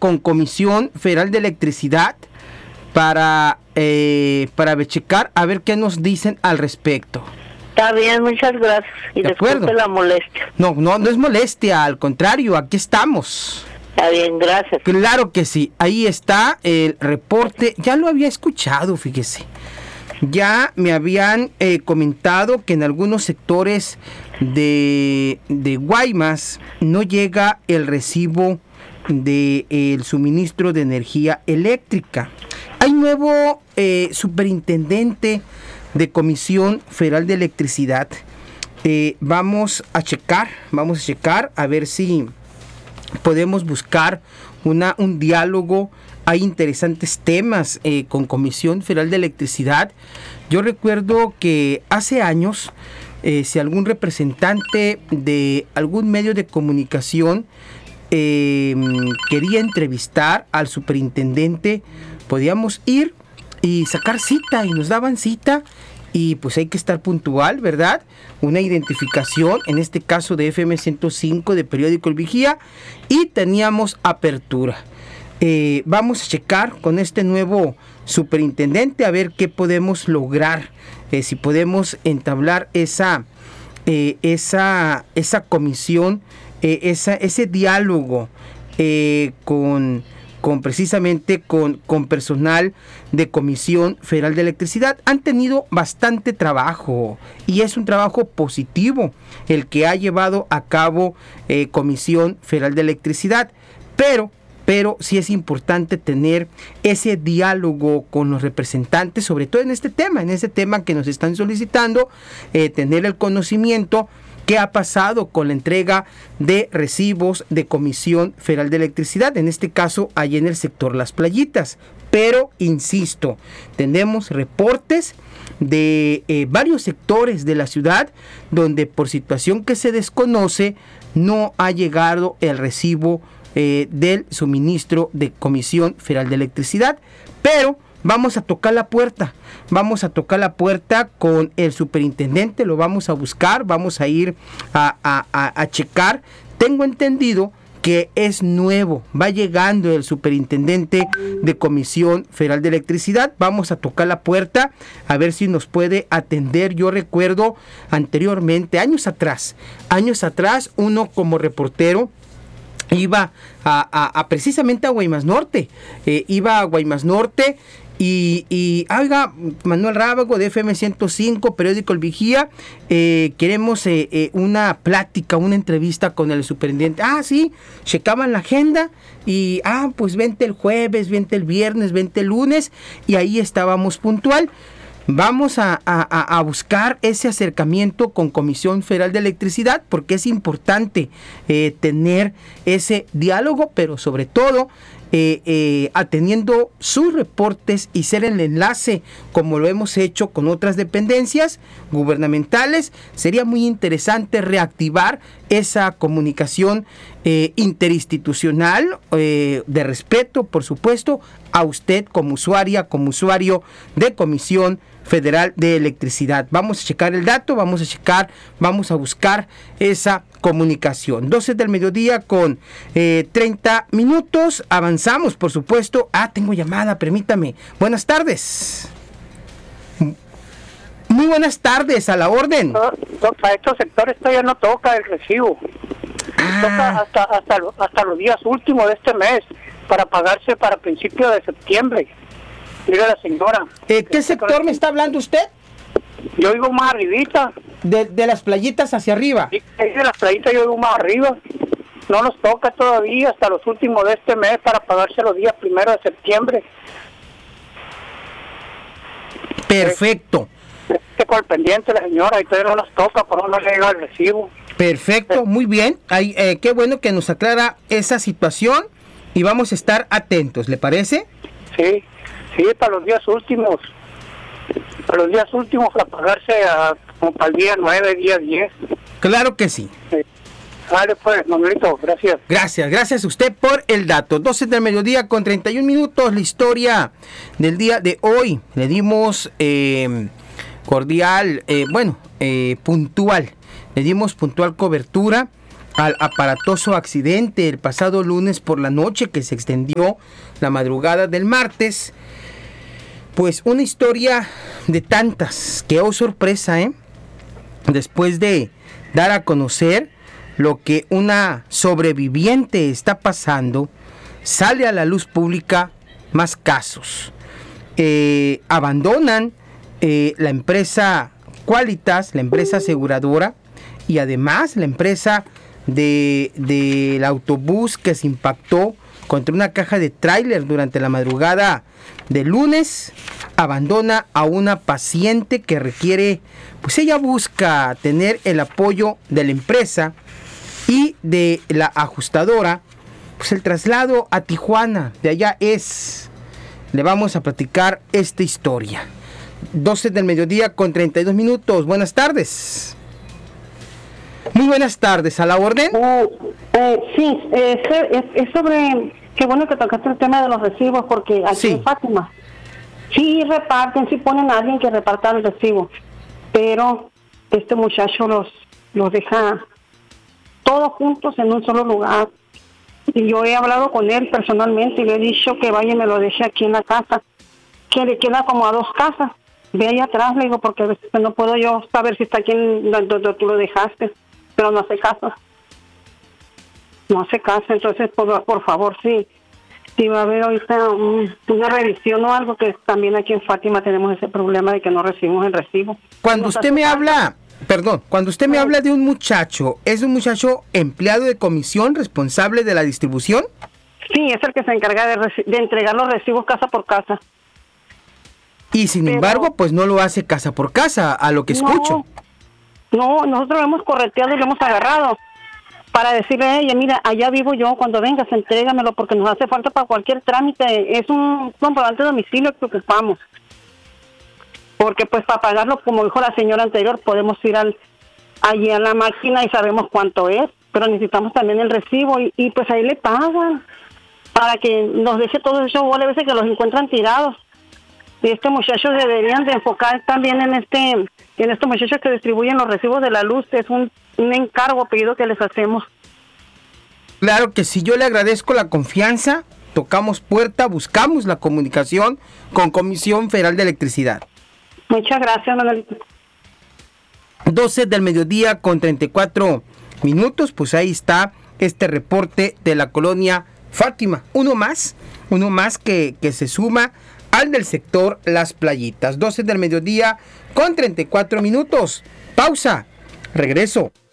con Comisión Federal de Electricidad para checar a ver qué nos dicen al respecto. Está bien, muchas gracias. Y De acuerdo. disculpe la molestia. No es molestia, al contrario, aquí estamos. Está bien, gracias. Claro que sí, ahí está el reporte, ya lo había escuchado, fíjese. Ya me habían comentado que en algunos sectores de Guaymas no llega el recibo del suministro de energía eléctrica. Hay nuevo superintendente de Comisión Federal de Electricidad. Vamos a checar a ver si podemos buscar un diálogo. Hay interesantes temas con Comisión Federal de Electricidad. Yo recuerdo que hace años, si algún representante de algún medio de comunicación quería entrevistar al superintendente, podíamos ir y sacar cita, y nos daban cita, y pues hay que estar puntual, ¿verdad? Una identificación, en este caso de FM 105 de periódico El Vigía, y teníamos apertura. Vamos a checar con este nuevo superintendente a ver qué podemos lograr, si podemos entablar esa comisión, ese diálogo precisamente con personal de Comisión Federal de Electricidad. Han tenido bastante trabajo y es un trabajo positivo el que ha llevado a cabo Comisión Federal de Electricidad, pero sí es importante tener ese diálogo con los representantes, sobre todo en este tema que nos están solicitando, tener el conocimiento qué ha pasado con la entrega de recibos de Comisión Federal de Electricidad, en este caso allá en el sector Las Playitas. Pero, insisto, tenemos reportes de varios sectores de la ciudad donde por situación que se desconoce no ha llegado el recibo del suministro de Comisión Federal de Electricidad, pero vamos a tocar la puerta con el superintendente, lo vamos a buscar, vamos a ir a checar. Tengo entendido que es nuevo, va llegando el superintendente de Comisión Federal de Electricidad, vamos a tocar la puerta a ver si nos puede atender. Yo recuerdo anteriormente, años atrás, uno como reportero iba precisamente a Guaymas Norte, y oiga, Manuel Rábago de FM 105, periódico El Vigía, queremos una plática, una entrevista con el superintendente. Sí, checaban la agenda y pues vente el jueves, vente el viernes, vente el lunes, y ahí estábamos puntual. Vamos a buscar ese acercamiento con Comisión Federal de Electricidad, porque es importante tener ese diálogo, pero sobre todo atendiendo sus reportes y ser el enlace, como lo hemos hecho con otras dependencias gubernamentales. Sería muy interesante reactivar esa comunicación interinstitucional, de respeto, por supuesto, a usted como usuaria, como usuario de Comisión Federal de Electricidad. Vamos a checar el dato, vamos a buscar esa comunicación. 12 del mediodía con 30 minutos. Avanzamos, por supuesto. Tengo llamada, permítame. Buenas tardes. Muy buenas tardes, a la orden. Para estos sectores todavía no toca el recibo. Toca hasta los días últimos de este mes, para pagarse para principios de septiembre. Mira la señora. ¿Qué sector me está hablando usted? Yo vivo más arribita. De las playitas hacia arriba. Sí, de las playitas yo vivo más arriba. No nos toca todavía hasta los últimos de este mes para pagarse los días 1 de septiembre. Perfecto. Con el pendiente la señora, y todavía no nos toca, por no llega el recibo. Perfecto, muy bien. Qué bueno que nos aclara esa situación y vamos a estar atentos, ¿le parece? Sí, para los días últimos. Para pagarse como para el día 9, día 10. Claro que sí. Vale, pues, Manuelito, gracias. Gracias a usted por el dato. 12 del mediodía con 31 minutos, la historia del día de hoy. Le dimos cordial, puntual. Le dimos puntual cobertura al aparatoso accidente el pasado lunes por la noche que se extendió la madrugada del martes. Pues una historia de tantas que, oh sorpresa, después de dar a conocer lo que una sobreviviente está pasando, sale a la luz pública más casos. Abandonan la empresa Qualitas, la empresa aseguradora, y además la empresa del autobús que se impactó contra una caja de tráiler durante la madrugada del lunes, abandona a una paciente que requiere, pues ella busca tener el apoyo de la empresa y de la ajustadora, pues el traslado a Tijuana, de allá es. Le vamos a platicar esta historia. 12 del mediodía con 32 minutos. Buenas tardes. Muy buenas tardes, ¿a la orden? Sí, es sobre, qué bueno que tocaste el tema de los recibos, porque aquí en Fátima, sí reparten, sí ponen a alguien que reparta el recibo, pero este muchacho los deja todos juntos en un solo lugar. Y yo he hablado con él personalmente y le he dicho que vaya y me lo deje aquí en la casa, que le queda como a 2 casas. Ve ahí atrás, le digo, porque a veces no puedo yo saber si está aquí donde tú lo dejaste, pero no hace caso. No hace caso, entonces por favor, sí va a haber ahorita una revisión o algo, que también aquí en Fátima tenemos ese problema de que no recibimos el recibo. Cuando usted me habla, cuando usted me habla de un muchacho, ¿es un muchacho empleado de comisión responsable de la distribución? Sí, es el que se encarga de entregar los recibos casa por casa. Y sin embargo, pues no lo hace casa por casa, a lo que escucho. No, nosotros lo hemos correteado y lo hemos agarrado para decirle a ella, mira, allá vivo yo, cuando vengas, entrégamelo, porque nos hace falta para cualquier trámite. Es un comprobante de domicilio que ocupamos. Porque pues para pagarlo, como dijo la señora anterior, podemos ir allí a la máquina y sabemos cuánto es, pero necesitamos también el recibo y pues ahí le pagan para que nos deje todo eso. A veces que los encuentran tirados. Y estos muchachos deberían de enfocar también en estos muchachos que distribuyen los recibos de la luz. Es un encargo, pedido que les hacemos. Claro que sí, yo le agradezco la confianza. Tocamos puerta, buscamos la comunicación con Comisión Federal de Electricidad. Muchas gracias, Manuelito. 12 del mediodía con 34 minutos, pues ahí está este reporte de la colonia Fátima. Uno más que se suma al del sector Las Playitas. 12 del mediodía con 34 minutos. Pausa. Regreso.